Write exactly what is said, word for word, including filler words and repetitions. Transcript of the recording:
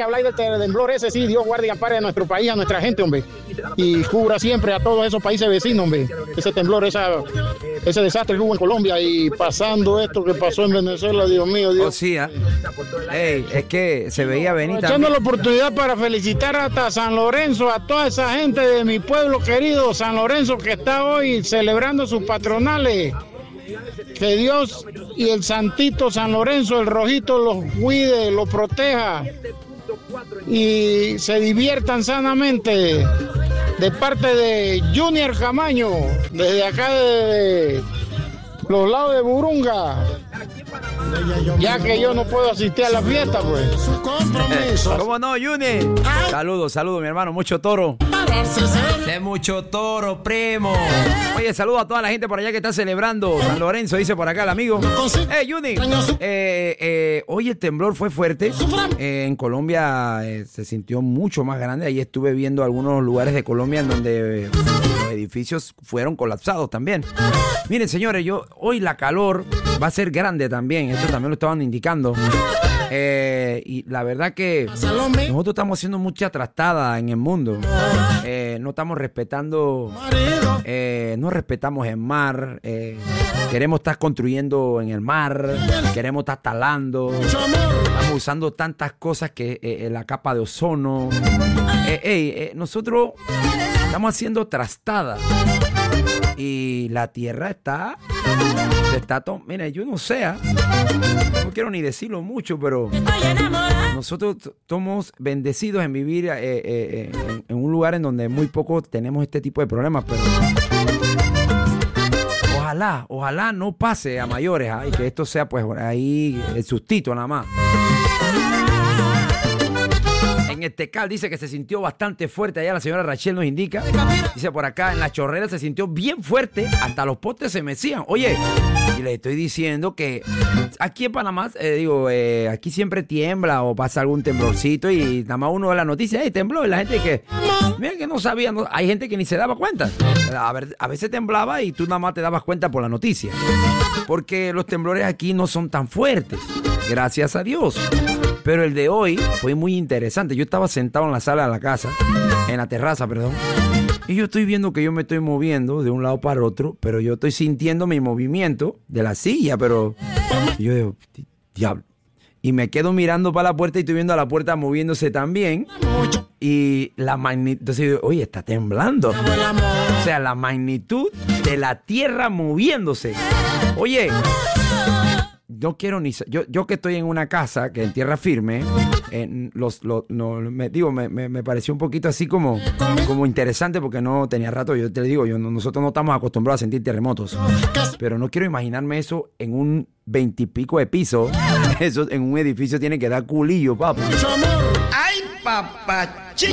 que habláis del temblor ese, sí, Dios guarde y ampare a nuestro país, a nuestra gente, hombre. Y cubra siempre a todos esos países vecinos, hombre. Ese temblor, esa, ese desastre que hubo en Colombia y pasando esto que pasó en Venezuela, Dios mío, Dios. Oh, sí, ¿eh? Ey, es que se veía venir Echando también. la oportunidad para felicitar hasta San Lorenzo, a toda esa gente de mi pueblo querido, San Lorenzo, que está hoy celebrando sus patronales. Que Dios y el Santito San Lorenzo, el Rojito, los cuide, los proteja y se diviertan sanamente. De parte de Junior Camaño, desde acá de los lados de Burunga, ya que yo no puedo asistir a la fiesta, pues. ¿Cómo no, Juni? Saludos, saludos, mi hermano. Mucho toro. De mucho toro, primo. Oye, saludo a toda la gente por allá que está celebrando San Lorenzo, dice por acá el amigo. Eh, Juni, eh, eh, hoy el temblor fue fuerte. Eh, en Colombia eh, se sintió mucho más grande. Ahí estuve viendo algunos lugares de Colombia en donde eh, los edificios fueron colapsados también. Miren, señores, yo hoy la calor va a ser grande también. Esto también lo estaban indicando. Eh, y la verdad que nosotros estamos haciendo mucha trastada en el mundo. Eh, no estamos respetando, eh, no respetamos el mar. Eh, queremos estar construyendo en el mar, queremos estar talando. Estamos usando tantas cosas que eh, la capa de ozono. Eh, eh, eh, nosotros estamos haciendo trastada. Y la tierra está, se está, to- mira, yo no sé, ¿eh? No quiero ni decirlo mucho, pero nosotros t- somos bendecidos en vivir eh, eh, eh, en, en un lugar en donde muy poco tenemos este tipo de problemas, pero ojalá, ojalá no pase a mayores, ¿eh? Y que esto sea pues ahí el sustito nada más. En el Tecal dice que se sintió bastante fuerte. Allá la señora Rachel nos indica. Dice por acá, en la Chorrera se sintió bien fuerte. Hasta los postes se mecían. Oye, y les estoy diciendo que aquí en Panamá, eh, digo, eh, aquí siempre tiembla o pasa algún temblorcito y nada más uno ve la noticia, hey, tembló. Y la gente que, mira que no sabía, no, hay gente que ni se daba cuenta. A, ver, a veces temblaba y tú nada más te dabas cuenta por la noticia. Porque los temblores aquí no son tan fuertes. Gracias a Dios. Pero el de hoy fue muy interesante. Yo estaba sentado en la sala de la casa, en la terraza, perdón, y yo estoy viendo que yo me estoy moviendo de un lado para otro, pero yo estoy sintiendo mi movimiento de la silla, pero y yo digo, diablo. Y me quedo mirando para la puerta y estoy viendo a la puerta moviéndose también. Y la magnitud, entonces digo, oye, está temblando. O sea, la magnitud de la tierra moviéndose. Oye, no quiero ni... Yo, yo que estoy en una casa que en tierra firme, eh, los, los, no, me, digo, me, me, me pareció un poquito así como, como interesante porque no tenía rato. Yo te digo, yo, nosotros no estamos acostumbrados a sentir terremotos. Pero no quiero imaginarme eso en un veintipico de piso. Eso en un edificio tiene que dar culillo, papá. ¡Ay, papá!